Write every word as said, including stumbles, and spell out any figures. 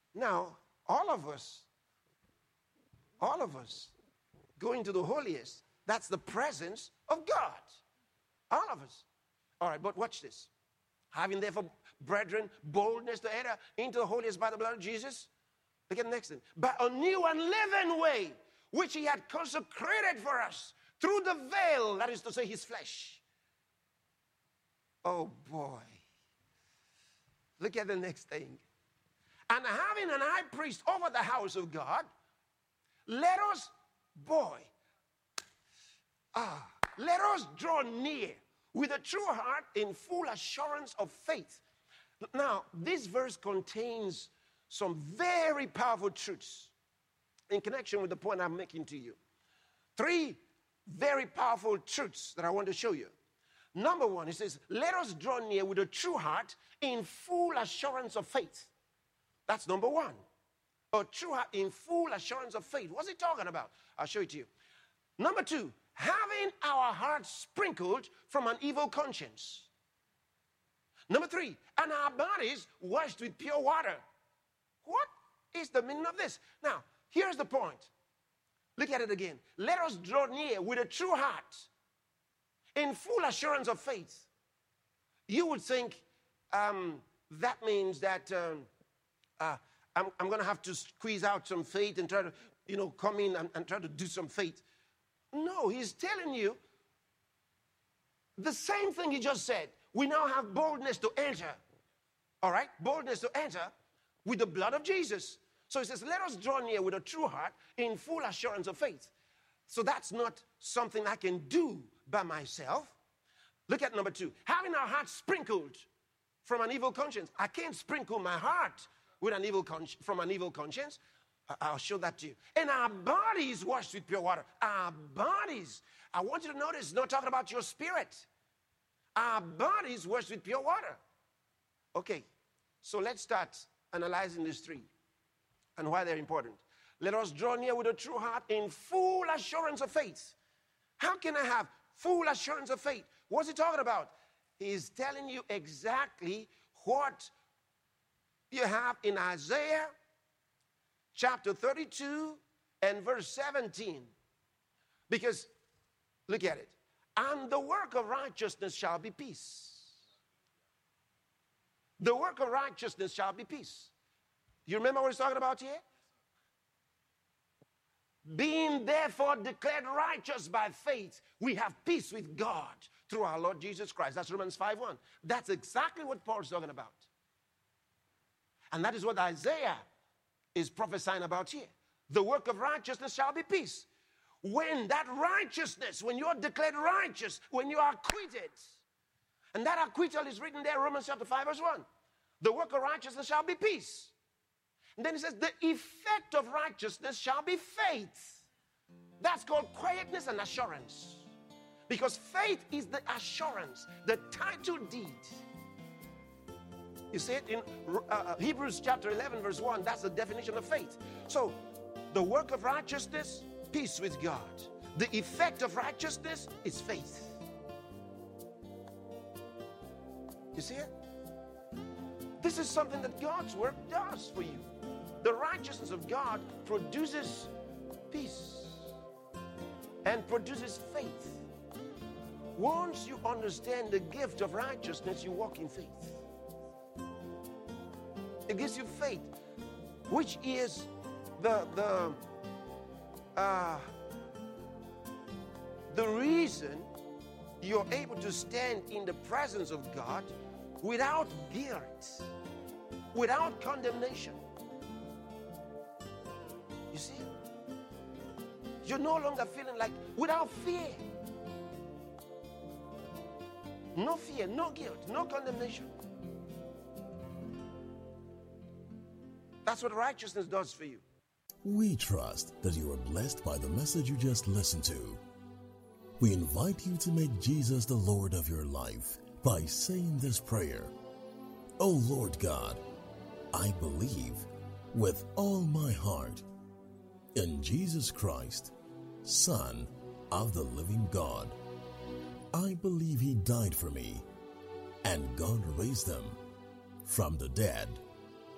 Now, all of us, all of us going to the holiest, that's the presence of God. All of us. All right, but watch this. Having therefore, brethren, boldness to enter into the holiest by the blood of Jesus. Look at the next thing. By a new and living way, which he had consecrated for us through the veil, that is to say, his flesh. Oh boy. Look at the next thing. And having an high priest over the house of God, let us, boy, ah, let us draw near with a true heart in full assurance of faith. Now, this verse contains some very powerful truths in connection with the point I'm making to you. Three very powerful truths that I want to show you. Number one, it says, let us draw near with a true heart in full assurance of faith. That's number one. A true heart in full assurance of faith. What's he talking about? I'll show it to you. Number two, having our hearts sprinkled from an evil conscience. Number three, and our bodies washed with pure water. What is the meaning of this? Now, here's the point. Look at it again. Let us draw near with a true heart in full assurance of faith. You would think um, that means that um, uh, I'm, I'm going to have to squeeze out some faith and try to, you know, come in and, and try to do some faith. No, he's telling you the same thing he just said. We now have boldness to enter. All right? Boldness to enter with the blood of Jesus. So he says, let us draw near with a true heart in full assurance of faith. So that's not something I can do by myself. Look at number two. Having our hearts sprinkled from an evil conscience. I can't sprinkle my heart with an evil con- from an evil conscience. I'll show that to you. And our bodies washed with pure water. Our bodies. I want you to notice, it's not talking about your spirit. Our bodies washed with pure water. Okay, so let's start analyzing these three and why they're important. Let us draw near with a true heart in full assurance of faith. How can I have full assurance of faith? What's he talking about? He's telling you exactly what you have in Isaiah chapter thirty-two and verse seventeen. Because, look at it. And the work of righteousness shall be peace. The work of righteousness shall be peace. You remember what he's talking about here? Being therefore declared righteous by faith, we have peace with God through our Lord Jesus Christ. That's Romans five one. That's exactly what Paul's talking about. And that is what Isaiah is prophesying about here. The work of righteousness shall be peace. When that righteousness, when you're declared righteous, when you are acquitted, and that acquittal is written there, Romans chapter five verse one. The work of righteousness shall be peace. And then it says, the effect of righteousness shall be faith. That's called quietness and assurance. Because faith is the assurance, the title deed. You see it in uh, Hebrews chapter eleven verse one. That's the definition of faith. So, the work of righteousness, peace with God. The effect of righteousness is faith. You see it? This is something that God's work does for you. The righteousness of God produces peace and produces faith. Once you understand the gift of righteousness, you walk in faith. It gives you faith, which is the the uh, the reason you're able to stand in the presence of God without guilt, without condemnation. You see? You're no longer feeling like, without fear. No fear, no guilt, no condemnation. That's what righteousness does for you. We trust that you are blessed by the message you just listened to. We invite you to make Jesus the Lord of your life by saying this prayer. Oh Lord God, I believe with all my heart in Jesus Christ, Son of the living God. I believe he died for me and God raised him from the dead.